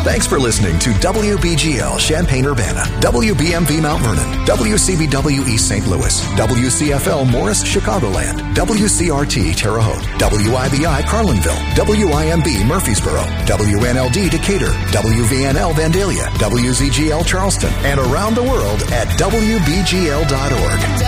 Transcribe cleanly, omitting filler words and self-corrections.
Thanks for listening to WBGL Champaign-Urbana, WBMV Mount Vernon, WCBW East St. Louis, WCFL Morris, Chicagoland, WCRT Terre Haute, WIBI Carlinville, WIMB Murfreesboro, WNLD Decatur, WVNL Vandalia, WZGL Charleston, and around the world at WBGL.org.